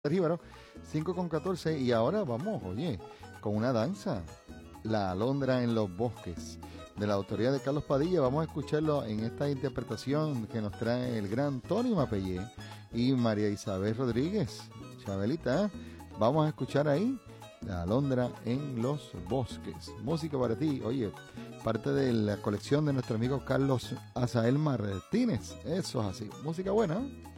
Jíbaro, 5:14 y ahora vamos, oye, con una danza, La Alondra en los Bosques, de la autoría de Carlos Padilla. Vamos a escucharlo en esta interpretación que nos trae el gran Tony Mapellé y María Isabel Rodríguez. Chabelita, vamos a escuchar ahí La Alondra en los Bosques. Música para ti, oye, parte de la colección de nuestro amigo Carlos Azael Martínez. Eso es así, música buena, ¿eh?